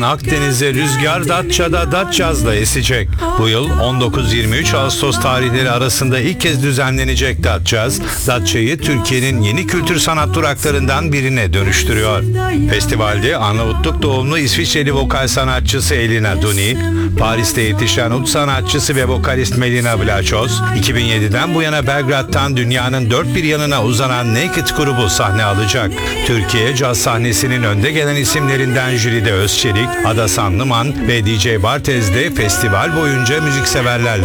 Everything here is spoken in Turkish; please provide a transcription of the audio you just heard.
Akdeniz'e rüzgar Datça'da Datçaz'da esecek. Bu yıl 19-23 Ağustos tarihleri arasında ilk kez düzenlenecek Datçaz, Datça'yı Türkiye'nin yeni kültür sanat duraklarından birine dönüştürüyor. Festivalde Arnavutluk doğumlu İsviçreli vokal sanatçısı Elina Duni, Paris'te yetişen ut sanatçısı ve vokalist Melina Vlachos, 2007'den bu yana Belgrad'dan dünyanın dört bir yanına uzanan Naked grubu sahne alacak. Türkiye caz sahnesinin önde gelen isimlerinden Jülide Özçelik, Ada Sanlıman ve DJ Bartez de festival boyunca müzikseverlerle